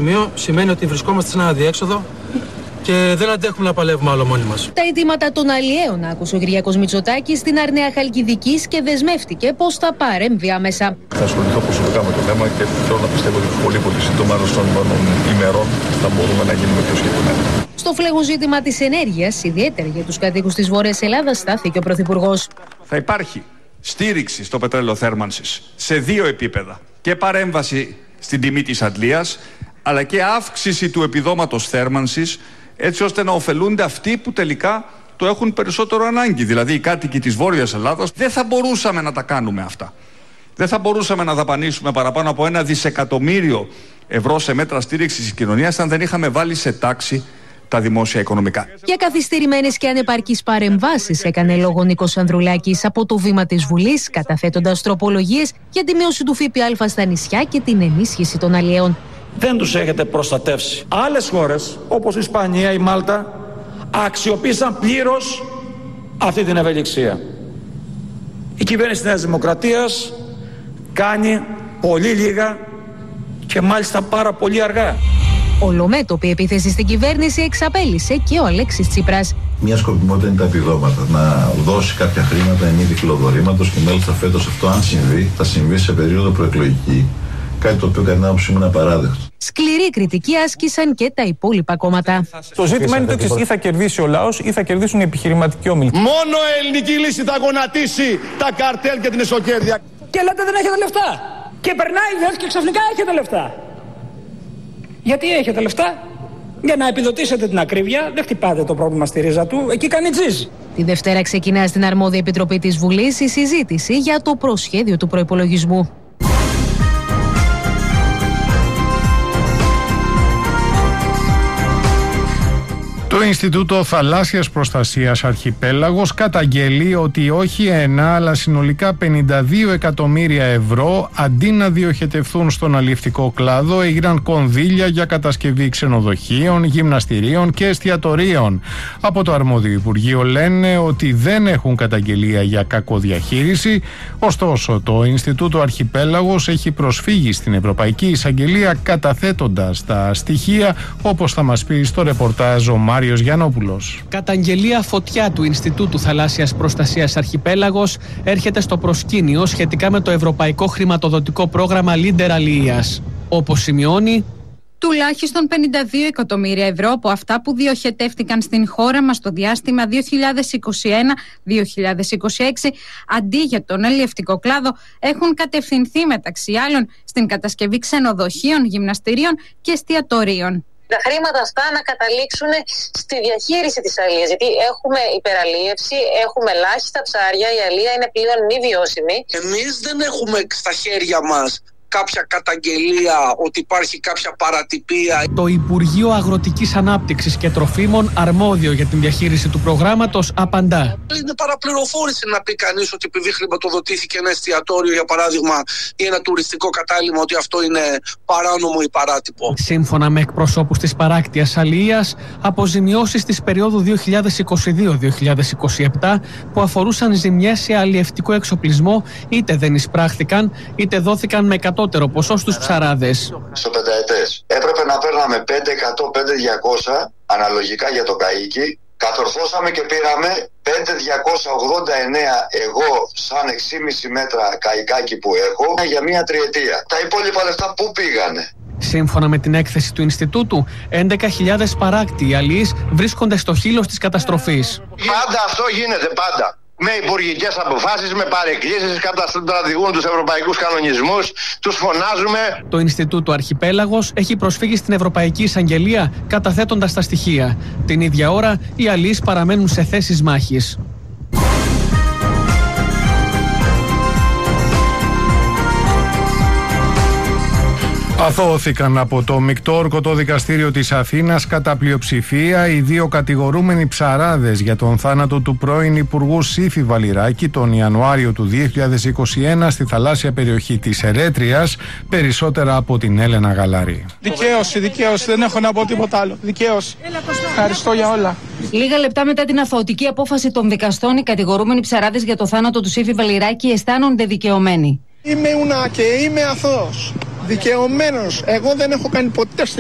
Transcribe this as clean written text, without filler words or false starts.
σημείο σημαίνει ότι βρισκόμαστε σε ένα αδιέξοδο και δεν αντέχουμε να παλεύουμε άλλο μόνοι μας. Τα αιτήματα των αλλιέων άκουσε ο Κυριάκος Μητσοτάκης στην Αρναία Χαλκιδικής και δεσμεύτηκε πως θα παρέμβει άμεσα. Θα ασχοληθώ προσωπικά με το θέμα και θέλω να πιστεύω ότι πολύ σύντομα των ημερών θα μπορούμε να γίνουμε πιο συγκεκριμένοι. Στο φλέγον ζήτημα της ενέργειας, ιδιαίτερα για τους κατοίκους της Βόρειας Ελλάδας, στάθηκε ο Πρωθυπουργός. Θα υπάρχει στήριξη στο πετρέλαιο θέρμανσης σε δύο επίπεδα. Και παρέμβαση στην τιμή της αντλίας, αλλά και αύξηση του επιδόματος θέρμανσης, έτσι ώστε να ωφελούνται αυτοί που τελικά το έχουν περισσότερο ανάγκη. Δηλαδή οι κάτοικοι της Βόρειας Ελλάδας. Δεν θα μπορούσαμε να τα κάνουμε αυτά. Δεν θα μπορούσαμε να δαπανίσουμε παραπάνω από 1 δισεκατομμύριο ευρώ σε μέτρα στήριξης της κοινωνίας αν δεν είχαμε βάλει σε τάξη τα δημόσια οικονομικά. Για καθυστερημένες και ανεπαρκείς παρεμβάσεις έκανε λόγο Νίκος Ανδρουλάκης από το βήμα της Βουλής, καταθέτοντας τροπολογίες για τη μείωση του ΦΠΑ στα νησιά και την ενίσχυση των αλλιέων. Δεν τους έχετε προστατεύσει. Άλλες χώρες, όπως η Ισπανία, η Μάλτα, αξιοποίησαν πλήρως αυτή την ευελιξία. Η κυβέρνηση της Νέας Δημοκρατίας κάνει πολύ λίγα και μάλιστα πάρα πολύ αργά. Ολομέτωπη επίθεση στην κυβέρνηση εξαπέλυσε και ο Αλέξης Τσίπρας. Μια σκοπιμότητα είναι τα επιδόματα. Να δώσει κάποια χρήματα εν είδη φιλοδορήματος και μάλιστα φέτος αυτό, αν συμβεί, θα συμβεί σε περίοδο προεκλογική. Κάτι το οποίο κατά την άποψή μου είναι απαράδεκτο. Σκληρή κριτική άσκησαν και τα υπόλοιπα κόμματα. Το ζήτημα είναι το εξής: ή θα κερδίσει ο λαός ή θα κερδίσουν οι επιχειρηματικοί όμιλοι. Μόνο ελληνική λύση θα γονατίσει τα καρτέλ και την εσωκέρδεια. Και λέτε δεν έχετε λεφτά. Και περνάει η ΔΕΘ και ξαφνικά έχετε λεφτά. Γιατί έχετε λεφτά? Για να επιδοτήσετε την ακρίβεια, δεν χτυπάτε το πρόβλημα στη ρίζα του, εκεί κάνει τζιζ. Τη Δευτέρα ξεκινά στην αρμόδια επιτροπή της Βουλής η συζήτηση για το προσχέδιο του προϋπολογισμού. Το Ινστιτούτο Θαλάσσιας Προστασίας Αρχιπέλαγος καταγγέλει ότι όχι ένα αλλά συνολικά 52 εκατομμύρια ευρώ αντί να διοχετευθούν στον αλλιευτικό κλάδο έγιναν κονδύλια για κατασκευή ξενοδοχείων, γυμναστηρίων και εστιατορίων. Από το αρμόδιο Υπουργείο λένε ότι δεν έχουν καταγγελία για κακοδιαχείριση, ωστόσο το Ινστιτούτο Αρχιπέλαγος έχει προσφύγει στην Ευρωπαϊκή Εισαγγελία καταθέτοντας τα στοιχεία, όπως θα μας πει στο ρεπορτάζ ο Μάριος Γιαννόπουλος. Καταγγελία φωτιά του Ινστιτούτου Θαλάσσιας Προστασίας Αρχιπέλαγος έρχεται στο προσκήνιο σχετικά με το ευρωπαϊκό χρηματοδοτικό πρόγραμμα Leader Αλιείας. Όπως σημειώνει, τουλάχιστον 52 εκατομμύρια ευρώ από αυτά που διοχετεύτηκαν στην χώρα μας στο διάστημα 2021-2026 αντί για τον αλλιευτικό κλάδο έχουν κατευθυνθεί μεταξύ άλλων στην κατασκευή ξενοδοχείων, γυμναστηρίων και εστιατορίων. Τα χρήματα αυτά να καταλήξουν στη διαχείριση της αλίας. Γιατί έχουμε υπεραλίευση, έχουμε ελάχιστα ψάρια, η αλία είναι πλέον μη βιώσιμη. Εμείς δεν έχουμε στα χέρια μας κάποια καταγγελία ότι υπάρχει κάποια παρατυπία. Το Υπουργείο Αγροτικής Ανάπτυξης και Τροφίμων, αρμόδιο για την διαχείριση του προγράμματος, απαντά. Είναι παραπληροφόρηση να πει κανείς ότι επειδή χρηματοδοτήθηκε ένα εστιατόριο, για παράδειγμα, ή ένα τουριστικό κατάλημα, ότι αυτό είναι παράνομο ή παράτυπο. Σύμφωνα με εκπροσώπους της παράκτειας αλιείας, αποζημιώσεις της περίοδου 2022-2027 που αφορούσαν ζημιές σε αλλιευτικό εξοπλισμό είτε δεν εισπράχθηκαν είτε δόθηκαν με κατώτερο ποσό στους ψαράδες. Στο πενταετές έπρεπε να παίρναμε 5.100-5.200 αναλογικά για το καΐκι. Κατορθώσαμε και πήραμε 5.289 εγώ σαν 6,5 μέτρα καϊκάκι που έχω για μία τριετία. Τα υπόλοιπα λεφτά πού πήγανε? Σύμφωνα με την έκθεση του Ινστιτούτου, 11.000 παράκτιοι αλιείς βρίσκονται στο χείλος της καταστροφής. Πάντα αυτό γίνεται, πάντα. Με υπουργικές αποφάσεις, με παρεκκλήσεις, καταστρατηγούν τους ευρωπαϊκούς κανονισμούς, τους φωνάζουμε. Το Ινστιτούτο Αρχιπέλαγος έχει προσφύγει στην Ευρωπαϊκή Εισαγγελία καταθέτοντας τα στοιχεία. Την ίδια ώρα, οι αλιείς παραμένουν σε θέσεις μάχης. Αθώωθηκαν από το Μεικτό Ορκωτό Δικαστήριο της Αθήνας κατά πλειοψηφία οι δύο κατηγορούμενοι ψαράδες για τον θάνατο του πρώην Υπουργού Σύφη Βαλιράκη τον Ιανουάριο του 2021 στη θαλάσσια περιοχή της Ερέτριας, περισσότερα από την Έλενα Γαλάρη. Δικαίωση, δεν έχω να πω τίποτα άλλο. Δικαίωση. Ευχαριστώ για όλα. Λίγα λεπτά μετά την αθωωτική απόφαση των δικαστών, οι κατηγορούμενοι ψαράδες για το θάνατο του Σύφη Βαλιράκη αισθάνονται δικαιωμένοι. Είμαι ουνά και είμαι αθώος. Δικαιωμένος. Εγώ δεν έχω κάνει ποτέ